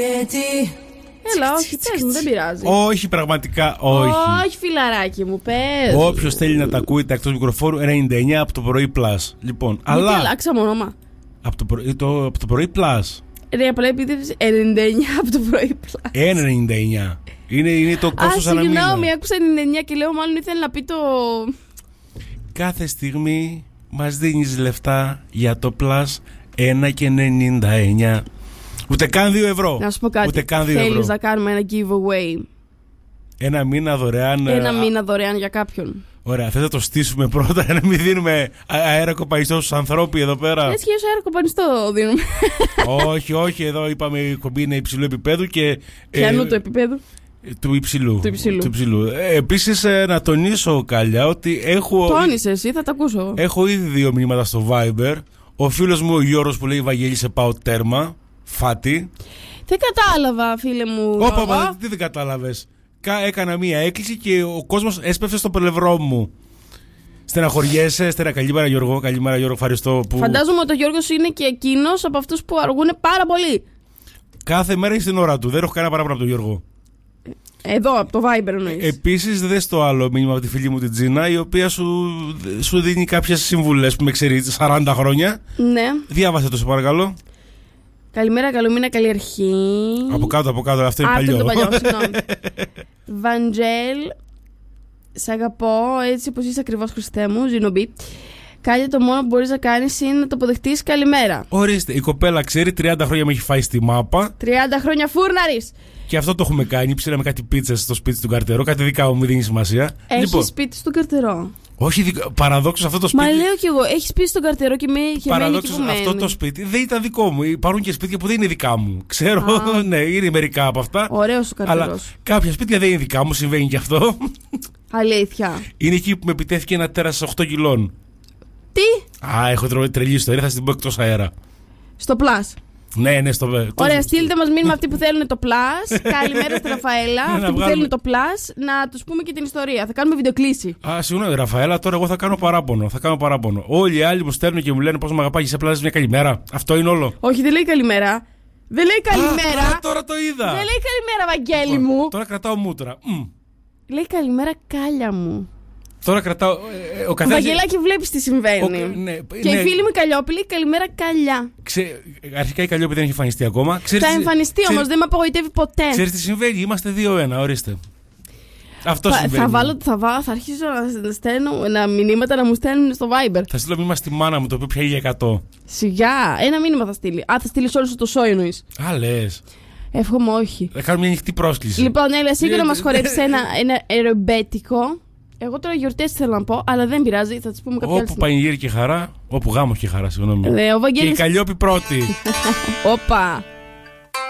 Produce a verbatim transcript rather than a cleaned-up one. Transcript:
Έλα, όχι, πες μου, δεν πειράζει. Όχι, πραγματικά όχι. Όχι, φιλαράκι μου, πες. Όποιος θέλει να τα ακούει τα εκτός μικροφόρου, ενενήντα εννιά από το πρωί plus. Λοιπόν, γιατί αλλά. αλλάξαμε όνομα. Από το, πρωί, το, από το πρωί plus. Ρε, απλά επίτευξη ενενήντα εννιά από το πρωί plus. ενενήντα εννιά. Είναι, είναι το κόστος ανά μήνα. Συγγνώμη, άκουσα ενενήντα εννιά και λέω μάλλον ήθελε να πει το. Κάθε στιγμή μας δίνεις λεφτά για το plus ένα και ενενήντα εννιά. Ούτε καν δύο ευρώ. Να σου πω κάτι. Ούτε καν δύο θέλεις ευρώ. να κάνουμε ένα giveaway. Ένα μήνα δωρεάν. Ένα μήνα δωρεάν για κάποιον. Ωραία, θες να το στήσουμε πρώτα, να μην δίνουμε αέρα κοπανιστό στους ανθρώπους εδώ πέρα. Έτσι και ως αέρα κοπανιστό δίνουμε. Όχι, όχι, εδώ είπαμε η κομπή είναι υψηλού επίπεδου και. Ποιανού ε, το επίπεδο? Του υψηλού. Του υψηλού. Του υψηλού. Ε, επίσης, ε, να τονίσω, Κάλια, ότι έχω. Τόνισε εσύ, θα τα ακούσω. Έχω ήδη δύο μηνύματα στο Viber. Ο φίλος μου ο Γιώργος που λέει Βαγγέλη, σε πάω τέρμα. Φάτη. Δεν κατάλαβα, φίλε μου. Όπα, τι δεν κατάλαβες. Έκανα μία έκκληση και ο κόσμος έσπευσε στο πλευρό μου. Στεναχωριέσαι, στερα καλημέρα Γιώργο. Καλημέρα Γιώργο, ευχαριστώ που. Φαντάζομαι ότι ο Γιώργος είναι και εκείνος από αυτούς που αργούν πάρα πολύ. Κάθε μέρα έχει την ώρα του. Δεν έχω κανένα παράπονο από τον Γιώργο. Εδώ, από το Viber εννοείς. Επίσης, δες το άλλο μήνυμα από τη φίλη μου την Τζίνα, η οποία σου, σου δίνει κάποιες συμβουλές που με ξέρει σαράντα χρόνια. Ναι. Διάβασε το, σε παρακαλώ. Καλημέρα, καλό μήνα, καλή αρχή. Από κάτω, από κάτω, αυτό είναι Α, παλιό. Αυτό είναι το παλιό, συγγνώμη. Βαντζέλ, σ' αγαπώ, έτσι όπως είσαι ακριβώς, Χριστέ μου, Ζινομπί. Κάλια, το μόνο που μπορείς να κάνεις είναι να το αποδεχτείς καλημέρα. Ορίστε, η κοπέλα ξέρει, τριάντα χρόνια με έχει φάει στη μάπα. τριάντα χρόνια φούρναρης. Και αυτό το έχουμε κάνει. Ψήναμε κάτι πίτσες στο σπίτι του Καρτερό. Κάτι δικά μου, μην δίνει σημασία. Έχει λοιπόν, σπίτι στον Καρτερό. Όχι, παραδόξως αυτό το σπίτι. Μα λέω κι εγώ, έχει σπίτι στον Καρτερό και με είχε μένει. Παραδόξως αυτό το σπίτι δεν ήταν δικό μου. Υπάρχουν και σπίτια που δεν είναι δικά μου. Ξέρω, ναι, είναι μερικά από αυτά. Ωραίος ο Καρτερός. Αλλά κάποια σπίτια δεν είναι δικά μου, συμβαίνει και αυτό. Αλήθεια. Είναι εκεί που με επιτέθηκε ένα τέρας οκτώ κιλών. Τι? Α, έχω τρελή ιστορία, θα την πω εκτός αέρα. Στο Plus. Ναι, ναι, στο. Ωραία, στείλτε μας μήνυμα αυτοί που θέλουν το Plus. Καλημέρα στη Ραφαέλα. Αυτοί που θέλουν το Plus, να τους πούμε και την ιστορία. Θα κάνουμε βιντεοκλήση. Α, συγγνώμη, Ραφαέλα, τώρα εγώ θα κάνω παράπονο. Θα κάνω παράπονο. Όλοι οι άλλοι μου στέλνουν και μου λένε πώς με αγαπάει και σε απλά μια καλημέρα. Αυτό είναι όλο. Όχι, δεν λέει καλημέρα. Δεν λέει καλημέρα. Α, τώρα το είδα. Δεν λέει καλημέρα, Βαγγέλη μου. Τώρα κρατάω μούτρα. Mm. Λέει καλημέρα, Κάλια μου. Τώρα κρατάω. Ε, ο καθένας... Βαγγελάκι, βλέπεις τι συμβαίνει. Ο... Ναι, και ναι. η φίλη μου η Καλλιόπη λέει καλημέρα, Κάλια. Ξέ... Αρχικά η Καλλιόπη δεν έχει εμφανιστεί ακόμα. Ξέρεις... Θα εμφανιστεί Ξέρεις... όμως, δεν με απογοητεύει ποτέ. Ξέρεις τι συμβαίνει, είμαστε δύο ένα, ορίστε. Αυτό θα, συμβαίνει. Θα, βάλω, θα, βάλω, θα αρχίσω να στέλνω ένα μηνύματα να μου στέλνουν στο Viber. Θα στείλω μήνυμα στη μάνα μου το οποίο πια είχε εκατό. Σιγά, ένα μήνυμα θα στείλει. Α, θα στείλει όλο το σόι εννοείς. Α, λες. Εύχομαι όχι. Θα κάνω μια ανοιχτή πρόσκληση. Λοιπόν, έλα, εσύ και να μας χορέψει ένα, ένα ερεμπέτικο. Εγώ τώρα γιορτές θέλω να πω, αλλά δεν πειράζει, θα τις πούμε κάποια άλλη Όπου πανηγύρι και χαρά, όπου γάμο και χαρά, συγγνώμη. Ε, ο Βαγγέλης... Και η Καλλιόπη πρώτη. Όπα.